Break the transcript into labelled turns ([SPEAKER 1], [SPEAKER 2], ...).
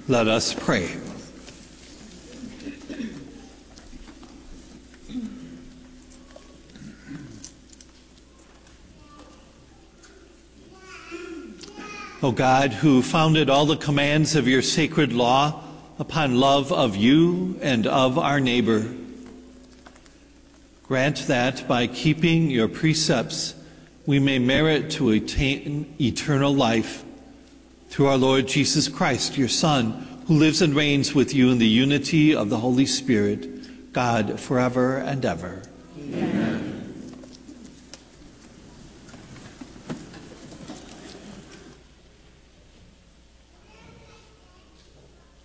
[SPEAKER 1] Let us pray. O God, who founded all the commands of your sacred law upon love of you and of our neighbor, grant that by keeping your precepts we may merit to attain eternal life through our Lord Jesus Christ, your Son, who lives and reigns with you in the unity of the Holy Spirit, God, forever and ever.
[SPEAKER 2] Amen.